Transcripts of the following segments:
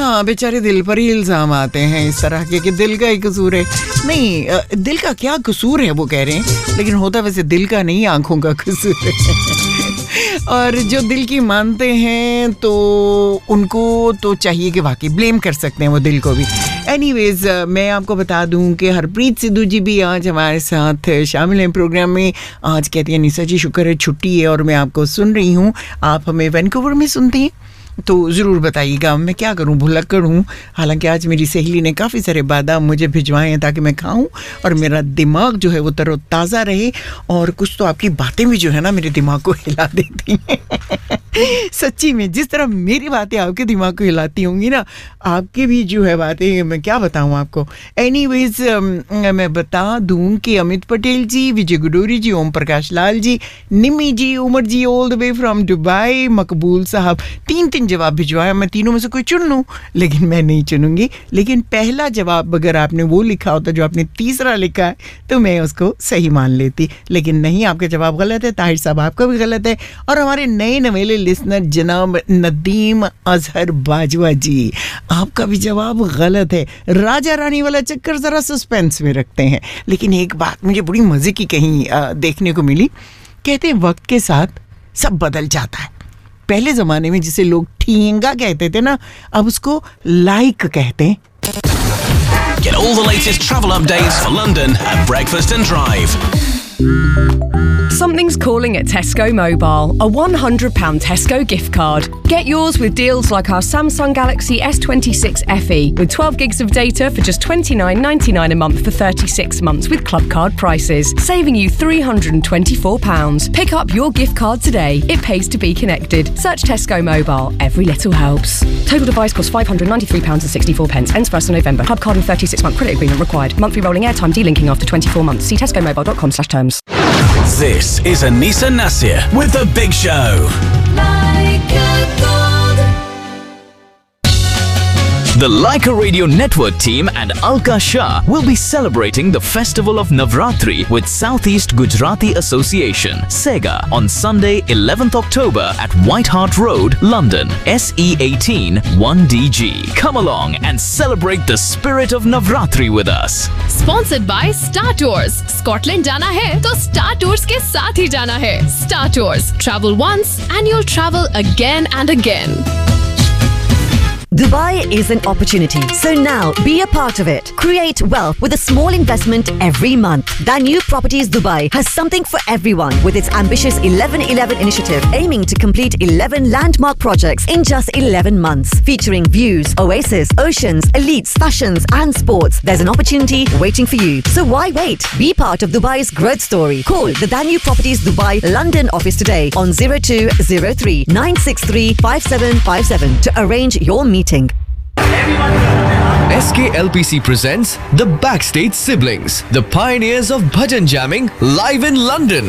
हाँ, बेचारे दिल पर ही इल्ज़ाम आते हैं इस तरह के कि दिल का ही कसूर है। नहीं, दिल का क्या कसूर है वो कह रहे हैं, लेकिन होता वैसे दिल का नहीं, आंखों का कसूर है। और जो दिल की मानते हैं तो उनको तो चाहिए कि वाकई ब्लेम कर सकते हैं वो दिल को भी। एनीवेज, मैं आपको बता दूं कि हरप्रीत सिद्धू जी भी आज हमारे साथ शामिल हैं प्रोग्राम में। आज कहती हैं निशा जी शुक्र है छुट्टी है और मैं आपको सुन रही हूँ। आप हमें वैंकूवर में सुनती हैं तो ज़रूर बताइएगा। मैं क्या करूं, भुलक्कड़ हूँ। हालांकि आज मेरी सहेली ने काफ़ी सारे बादाम मुझे भिजवाए हैं ताकि मैं खाऊं और मेरा दिमाग जो है वो तरोताज़ा रहे। और कुछ तो आपकी बातें भी जो है ना मेरे दिमाग को हिला देती हैं। सच्ची में जिस तरह मेरी बातें आपके दिमाग को हिलाती होंगी ना, आपकी भी जो है बातें मैं क्या बताऊं आपको। एनीवेज, मैं बता दूं कि अमित पटेल जी, विजय गुडोरी जी, ओम प्रकाश लाल जी, निमी जी, उमर जी all the way from Dubai, मकबूल साहब, तीन जवाब भिजवाया। मैं तीनों में से कोई चुन लूं, लेकिन मैं नहीं चुनूंगी। लेकिन पहला जवाब अगर आपने वो लिखा होता जो आपने तीसरा लिखा है तो मैं उसको सही मान लेती, लेकिन नहीं, आपका जवाब गलत है। ताहिर साहब आपका भी गलत है। और हमारे नए नवेले लिसनर जनाब नदीम अजहर बाजवा जी, आपका भी जवाब गलत है। राजा रानी वाला चक्कर जरा सस्पेंस में रखते हैं। लेकिन एक बात मुझे बड़ी मजे की कहीं देखने को मिली। कहते हैं वक्त के साथ सब बदल जाता है। पहले जमाने में जिसे लोग ठेंगा कहते थे ना, अब उसको लाइक कहते हैं। Get all the latest travel updates for London at Breakfast and Drive. Something's calling at Tesco Mobile. A £100 Tesco gift card. Get yours with deals like our Samsung Galaxy S26 FE with 12 gigs of data for just £29.99 a month for 36 months with club card prices, saving you £324. Pick up your gift card today. It pays to be connected. Search Tesco Mobile. Every little helps. Total device costs £593.64. Ends 1st of November. Club card and 36-month credit agreement required. Monthly rolling airtime delinking after 24 months. See tescomobile.com/terms. This is Anisa Nasir with The Big Show. The Leica Radio Network team and Alka Shah will be celebrating the festival of Navratri with Southeast Gujarati Association, SEGA, on Sunday 11th October at White Hart Road, London, SE18 1DG. Come along and celebrate the spirit of Navratri with us. Sponsored by Star Tours. Scotland जाना है तो Star Tours के साथ ही जाना है. Star Tours. Travel once and you'll travel again and again. Dubai is an opportunity, so now be a part of it. Create wealth with a small investment every month. Danube Properties Dubai has something for everyone with its ambitious 11-11 initiative aiming to complete 11 landmark projects in just 11 months. Featuring views, oasis, oceans, elites, fashions and sports. There's an opportunity waiting for you. So why wait? Be part of Dubai's growth story. Call the Danube Properties Dubai London office today on 0203 963 5757 to arrange your meeting. SKLPC presents The Backstage Siblings, the pioneers of bhajan jamming, live in London.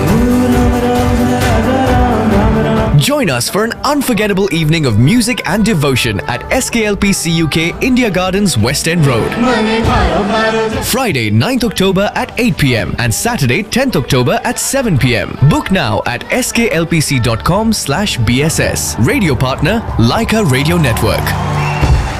Join us for an unforgettable evening of music and devotion at SKLPC UK India Gardens West End Road. Friday 9th October at 8 p.m. and Saturday 10th October at 7 p.m. Book now at sklpc.com/BSS. Radio partner Leica Radio Network.